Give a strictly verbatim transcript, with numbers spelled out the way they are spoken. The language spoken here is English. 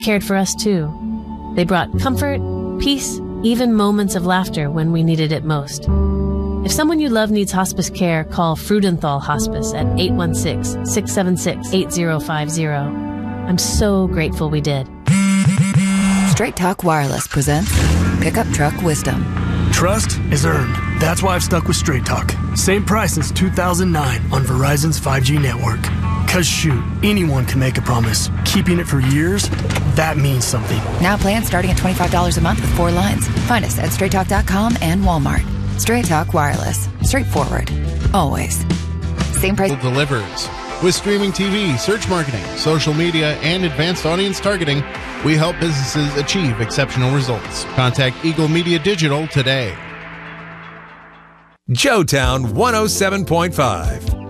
cared for us too. They brought comfort, peace, even moments of laughter when we needed it most. If someone you love needs hospice care, call Freudenthal Hospice at eight one six, six seven six, eight zero five zero. I'm so grateful we did. Straight Talk Wireless presents Pickup Truck Wisdom. Trust is earned. That's why I've stuck with Straight Talk. Same price since two thousand nine on Verizon's five G network. Cause shoot, anyone can make a promise. Keeping it for years, that means something. Now plans starting at twenty-five dollars a month with four lines. Find us at straight talk dot com and Walmart. Straight Talk Wireless. Straightforward. Always. Same price. Delivers. With streaming T V, search marketing, social media, and advanced audience targeting, we help businesses achieve exceptional results. Contact Eagle Media Digital today. Joetown one oh seven point five.